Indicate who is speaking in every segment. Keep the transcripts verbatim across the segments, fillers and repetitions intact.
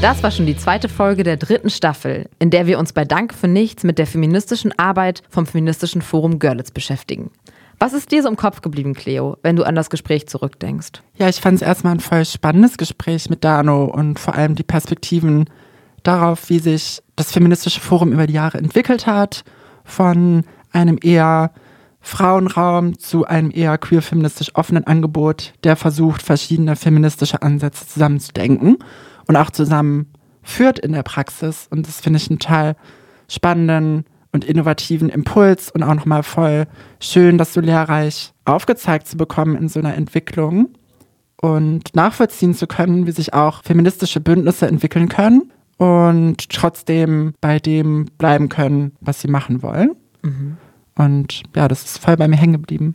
Speaker 1: Das war schon die zweite Folge der dritten Staffel, in der wir uns bei Danke für nichts mit der feministischen Arbeit vom Feministischen Forum Görlitz beschäftigen. Was ist dir so im Kopf geblieben, Cleo, wenn du an das Gespräch zurückdenkst?
Speaker 2: Ja, ich fand es erstmal ein voll spannendes Gespräch mit Dano und vor allem die Perspektiven darauf, wie sich das Feministische Forum über die Jahre entwickelt hat, von einem eher Frauenraum zu einem eher queer-feministisch offenen Angebot, der versucht, verschiedene feministische Ansätze zusammenzudenken und auch zusammenführt in der Praxis. Und das finde ich einen total spannenden und innovativen Impuls und auch nochmal voll schön, das so lehrreich aufgezeigt zu bekommen in so einer Entwicklung und nachvollziehen zu können, wie sich auch feministische Bündnisse entwickeln können und trotzdem bei dem bleiben können, was sie machen wollen. Mhm. Und ja, das ist voll bei mir hängen geblieben.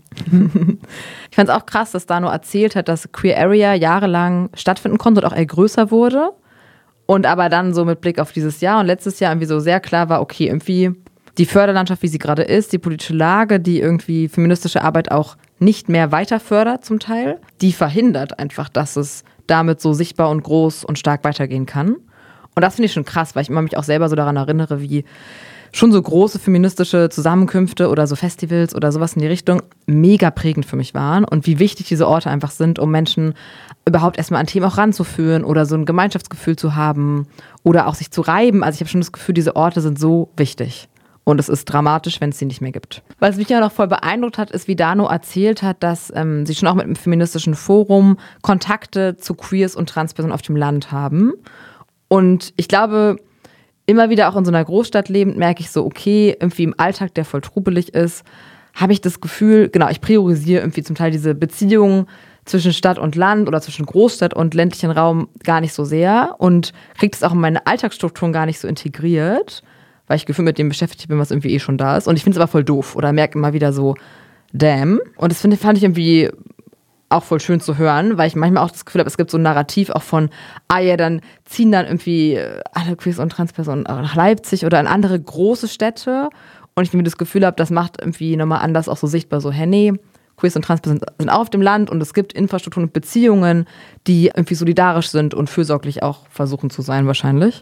Speaker 1: Ich fand es auch krass, dass Dano erzählt hat, dass Queer Area jahrelang stattfinden konnte und auch eher größer wurde. Und aber dann so mit Blick auf dieses Jahr und letztes Jahr irgendwie so sehr klar war, okay, irgendwie die Förderlandschaft, wie sie gerade ist, die politische Lage, die irgendwie feministische Arbeit auch nicht mehr weiter fördert zum Teil, die verhindert einfach, dass es damit so sichtbar und groß und stark weitergehen kann. Und das finde ich schon krass, weil ich immer mich auch selber so daran erinnere, wie schon so große feministische Zusammenkünfte oder so Festivals oder sowas in die Richtung mega prägend für mich waren und wie wichtig diese Orte einfach sind, um Menschen überhaupt erstmal an Themen auch ranzuführen oder so ein Gemeinschaftsgefühl zu haben oder auch sich zu reiben. Also ich habe schon das Gefühl, diese Orte sind so wichtig. Und es ist dramatisch, wenn es sie nicht mehr gibt. Was mich ja noch voll beeindruckt hat, ist, wie Dano erzählt hat, dass ähm, sie schon auch mit dem Feministischen Forum Kontakte zu Queers und Transpersonen auf dem Land haben. Und ich glaube, immer wieder auch in so einer Großstadt lebend, merke ich so, okay, irgendwie im Alltag, der voll trubelig ist, habe ich das Gefühl, genau, ich priorisiere irgendwie zum Teil diese Beziehungen zwischen Stadt und Land oder zwischen Großstadt und ländlichen Raum gar nicht so sehr und kriege das auch in meine Alltagsstrukturen gar nicht so integriert, weil ich gefühlt mit dem beschäftigt bin, was irgendwie eh schon da ist. Und ich finde es aber voll doof oder merke immer wieder so, damn. Und das finde, fand ich irgendwie auch voll schön zu hören, weil ich manchmal auch das Gefühl habe, es gibt so ein Narrativ auch von, ah ja, dann ziehen dann irgendwie alle Queers und Transpersonen nach Leipzig oder in andere große Städte. Und ich irgendwie das Gefühl habe, das macht irgendwie nochmal anders auch so sichtbar so, hey, nee, Queers und Transpersonen sind auch auf dem Land und es gibt Infrastrukturen und Beziehungen, die irgendwie solidarisch sind und fürsorglich auch versuchen zu sein wahrscheinlich.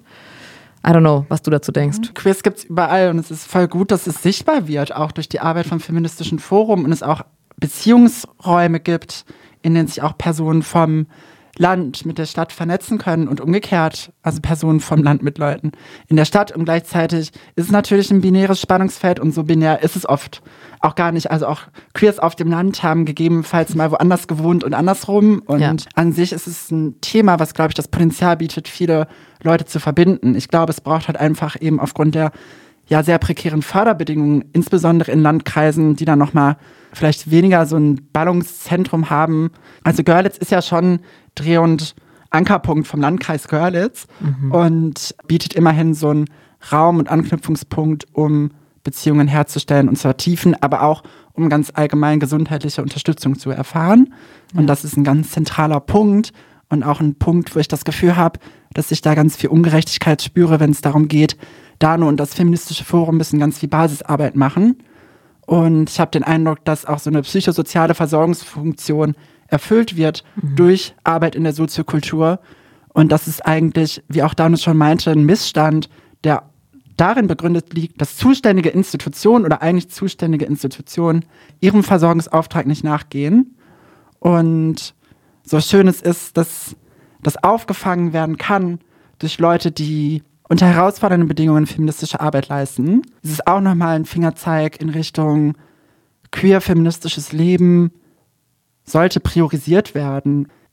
Speaker 1: I don't know, was du dazu denkst.
Speaker 2: Queers gibt es überall und es ist voll gut, dass es sichtbar wird, auch durch die Arbeit vom Feministischen Forum und es auch Beziehungsräume gibt, in denen sich auch Personen vom Land mit der Stadt vernetzen können und umgekehrt, also Personen vom Land mit Leuten in der Stadt. Und gleichzeitig ist es natürlich ein binäres Spannungsfeld und so binär ist es oft auch gar nicht. Also auch Queers auf dem Land haben gegebenenfalls mal woanders gewohnt und andersrum. Und ja. An sich ist es ein Thema, was, glaube ich, das Potenzial bietet, viele Leute zu verbinden. Ich glaube, es braucht halt einfach eben aufgrund der ja sehr prekären Förderbedingungen, insbesondere in Landkreisen, die dann nochmal vielleicht weniger so ein Ballungszentrum haben. Also Görlitz ist ja schon Dreh- und Ankerpunkt vom Landkreis Görlitz mhm. und bietet immerhin so einen Raum und Anknüpfungspunkt, um Beziehungen herzustellen und zu vertiefen, aber auch um ganz allgemein gesundheitliche Unterstützung zu erfahren. Ja. Und das ist ein ganz zentraler Punkt und auch ein Punkt, wo ich das Gefühl habe, dass ich da ganz viel Ungerechtigkeit spüre, wenn es darum geht, Dano und das Feministische Forum müssen ganz viel Basisarbeit machen. Und ich habe den Eindruck, dass auch so eine psychosoziale Versorgungsfunktion erfüllt wird mhm. durch Arbeit in der Soziokultur. Und das ist eigentlich, wie auch Dano schon meinte, ein Missstand, der darin begründet liegt, dass zuständige Institutionen oder eigentlich zuständige Institutionen ihrem Versorgungsauftrag nicht nachgehen. Und so schön es ist, dass das aufgefangen werden kann durch Leute, die unter herausfordernden Bedingungen feministische Arbeit leisten. Es ist auch nochmal ein Fingerzeig in Richtung queer-feministisches Leben sollte priorisiert werden.